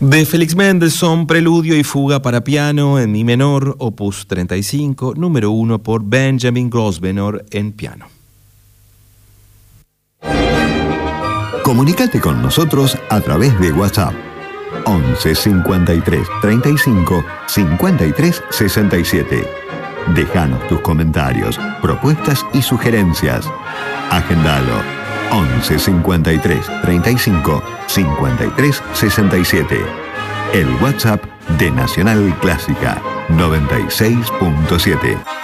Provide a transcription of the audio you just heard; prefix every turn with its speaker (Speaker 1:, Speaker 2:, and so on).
Speaker 1: De Félix Mendelssohn, Preludio y Fuga para piano en mi menor, opus 35, número 1 por Benjamin Grosvenor en piano.
Speaker 2: Comunícate con nosotros a través de WhatsApp 11 53 35 53 67. Déjanos tus comentarios, propuestas y sugerencias. Agendalo 11 53 35 53 67. El WhatsApp de Nacional Clásica 96.7.